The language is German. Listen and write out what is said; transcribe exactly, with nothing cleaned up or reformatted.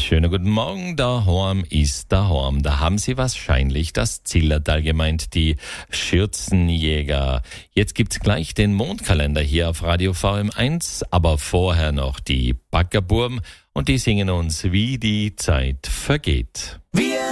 Schönen guten Morgen, daheim ist daheim. Da haben Sie wahrscheinlich das Zillertal gemeint, die Schürzenjäger. Jetzt gibt's gleich den Mondkalender hier auf Radio V M eins, aber vorher noch die Baggerburm und die singen uns, wie die Zeit vergeht. Wir